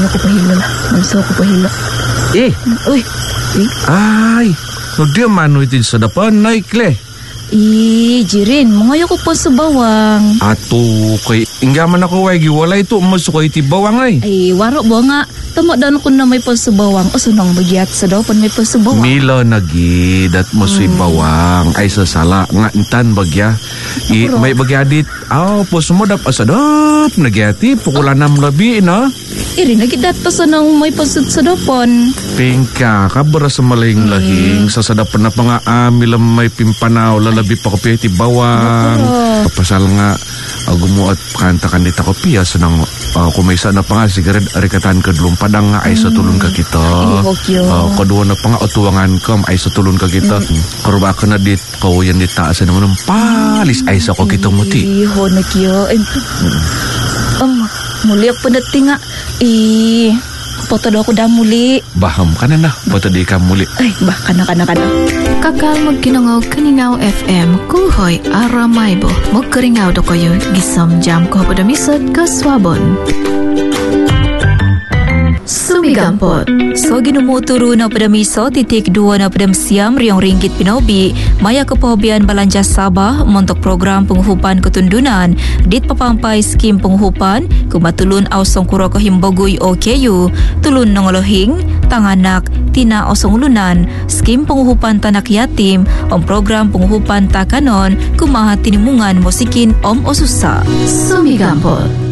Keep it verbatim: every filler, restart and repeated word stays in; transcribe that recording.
ko pahilo na. Magsaw ko pahilo. Eh. Uy. Eh. Ay. No di mano itin sa dapan na ikle. Eh, Jirin, mga ko po sa bawang. Ato kay inggaman ako way giwalay to masuk iti bawang ay. Ay, waro ba nga. Tama daw ko na may po sa bawang. O sunong magyat sa daw pan may po sa bawang. Mila nagi dat mosoy hmm. bawang ay sasala nga intan bagya. I, may bagya dit. Aw, po sumodap asadap nagyati pukulanam labi na. Iri nagidat pa sa nang may pasud sa dapon. Pingka kabara sa maling hmm. lahing sa sadapan na pa nga amilam may pimpanaw lalabi pa ko piti bawang. Kapasal nga uh, gumuat kanta kandita ko piya sa nang uh, kumaysa na pa nga sigaret arikatan kadlong padang nga ay sa tulon ka kita. Uh, kadua na pa nga otuwangan kam ay sa tulon ka kita. Hmm. Karuba ka na dit kawayan dit taas na naman palis ay sa ko kita muti. Iho na kiyo. Um, muli ako padating nga. Eh, poto daw ako dah muli. Baham ka na na, poto di ka muli. Ay, bah, kana, kana, kana. Kakal magkinangaw kaningaw F M, kuhoy aramaybo. Magkaringaw do kayo, gisam jam ko padamisod kaswabon. Sumigampot. So ginumuturo na padamiso titik dua na padamsiam riyong ringgit pinobi maya kapahobian balanja Sabah montok program penghupan ketundunan dit papampay skim penghupan kumatulun ausong kuro kahimbagoy o keyu tulun nongolohing tanganak tina osong lunan skim penghupan tanak yatim om program penghupan takanon kumaha tinimungan musikin om osusa. Sumigampot.